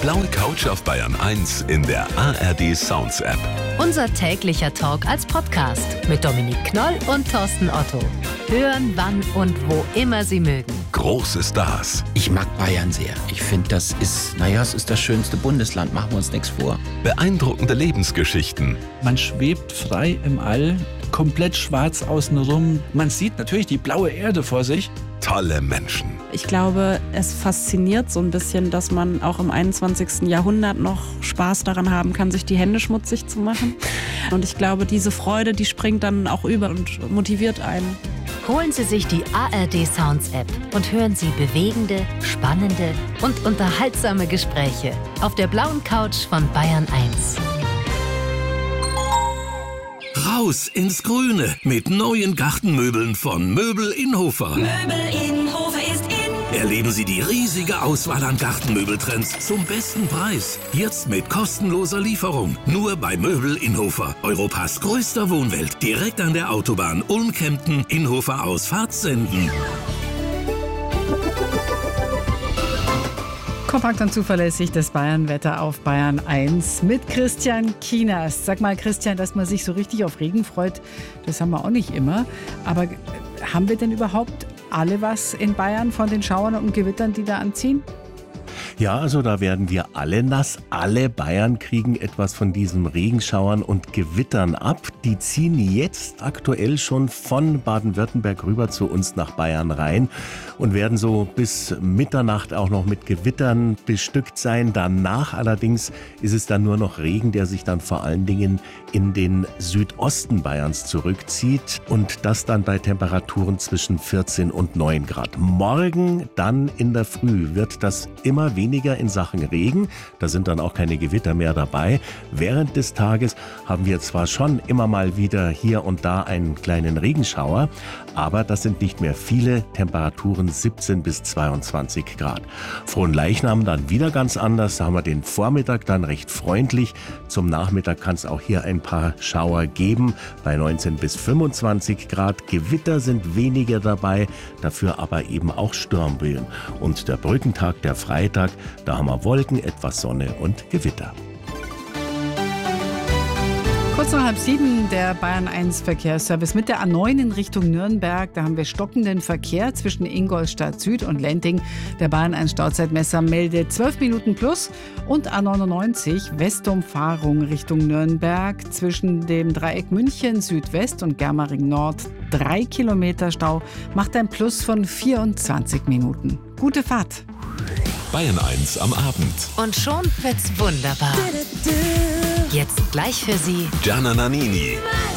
blaue Couch auf Bayern 1 in der ARD Sounds App. Unser täglicher Talk als Podcast mit Dominik Knoll und Thorsten Otto. Hören, wann und wo immer Sie mögen. Große Stars. Ich mag Bayern sehr. Ich finde, das ist, es ist das schönste Bundesland, machen wir uns nichts vor. Beeindruckende Lebensgeschichten. Man schwebt frei im All, komplett schwarz außenrum. Man sieht natürlich die blaue Erde vor sich. Tolle Menschen. Ich glaube, es fasziniert so ein bisschen, dass man auch im 21. Jahrhundert noch Spaß daran haben kann, sich die Hände schmutzig zu machen. Und ich glaube, diese Freude, die springt dann auch über und motiviert einen. Holen Sie sich die ARD Sounds App und hören Sie bewegende, spannende und unterhaltsame Gespräche auf der blauen Couch von Bayern 1. Raus ins Grüne mit neuen Gartenmöbeln von Möbel Inhofer. Möbel Inhofer ist in. Erleben Sie die riesige Auswahl an Gartenmöbeltrends zum besten Preis. Jetzt mit kostenloser Lieferung. Nur bei Möbel Inhofer. Europas größter Wohnwelt. Direkt an der Autobahn Ulm-Kempten, Inhofer Ausfahrt Senden. Kompakt und zuverlässig das Bayernwetter auf Bayern 1 mit Christian Kienast. Sag mal, Christian, dass man sich so richtig auf Regen freut, das haben wir auch nicht immer. Aber haben wir denn überhaupt alle was in Bayern von den Schauern und Gewittern, die da anziehen? Ja, also da werden wir alle nass. Alle Bayern kriegen etwas von diesen Regenschauern und Gewittern ab. Die ziehen jetzt aktuell schon von Baden-Württemberg rüber zu uns nach Bayern rein und werden so bis Mitternacht auch noch mit Gewittern bestückt sein. Danach allerdings ist es dann nur noch Regen, der sich dann vor allen Dingen in den Südosten Bayerns zurückzieht und das dann bei Temperaturen zwischen 14 und 9 Grad. Morgen dann in der Früh wird das immer weniger in Sachen Regen. Da sind dann auch keine Gewitter mehr dabei. Während des Tages haben wir zwar schon immer mal wieder hier und da einen kleinen Regenschauer, aber das sind nicht mehr viele. Temperaturen 17 bis 22 Grad. Fronleichnam dann wieder ganz anders. Da haben wir den Vormittag dann recht freundlich. Zum Nachmittag kann es auch hier ein paar Schauer geben bei 19 bis 25 Grad. Gewitter sind weniger dabei, dafür aber eben auch Sturmböen. Und der Brückentag, der Freitag, da haben wir Wolken, etwas Sonne und Gewitter. Kurz nach 6:30 der Bayern 1 Verkehrsservice mit der A9 in Richtung Nürnberg. Da haben wir stockenden Verkehr zwischen Ingolstadt Süd und Lenting. Der Bayern 1 Stauzeitmesser meldet 12 Minuten plus. Und A99 Westumfahrung Richtung Nürnberg zwischen dem Dreieck München Südwest und Germering Nord. 3 Kilometer Stau macht ein Plus von 24 Minuten. Gute Fahrt. Bayern 1 am Abend. Und schon wird's wunderbar. Jetzt gleich für Sie Gianna Nannini.